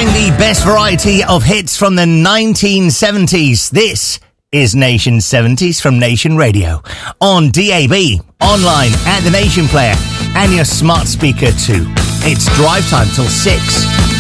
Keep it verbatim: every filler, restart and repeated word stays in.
Playing the best variety of hits from the nineteen seventies. This is Nation seventies from Nation Radio. On D A B, online at the Nation Player, and your smart speaker too. It's drive time till six.